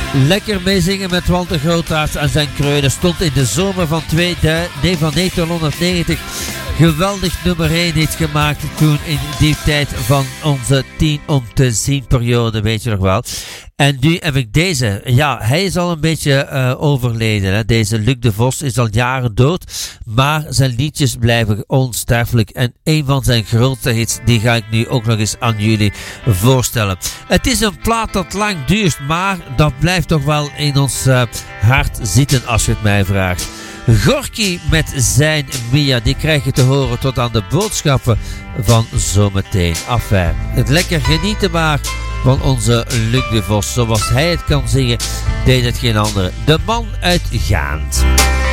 Lekker meezingen met Walter Grootaerts en zijn kreunen stond in de zomer van 1990 geweldig nummer 1 hit gemaakt toen in die tijd van onze 10 om te zien periode, weet je nog wel. En nu heb ik deze. Ja, hij is al een beetje overleden. Hè. Deze Luc de Vos is al jaren dood. Maar zijn liedjes blijven onsterfelijk. En een van zijn grootste hits, die ga ik nu ook nog eens aan jullie voorstellen. Het is een plaat dat lang duurt, maar dat blijft toch wel in ons hart zitten als je het mij vraagt. Gorky met zijn Mia, die krijg je te horen tot aan de boodschappen van zometeen. Enfin, het lekker genieten maar van onze Luc de Vos. Zoals hij het kan zingen, deed het geen andere. De man uit Gaant.